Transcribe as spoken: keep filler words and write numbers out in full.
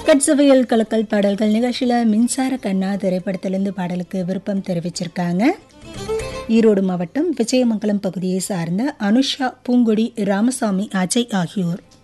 கட்சவையல் கலக்கல் பாடல்கள் நிகழ்ச்சியில் மின்சார கண்ணா திரைப்படத்திலிருந்து பாடலுக்கு விருப்பம் தெரிவிச்சிருக்காங்க. ஈரோடு மாவட்டம் விஜயமங்கலம் பகுதியை சார்ந்த அனுஷா, பூங்கொடி, ராமசாமி, அஜய் ஆகியோர்.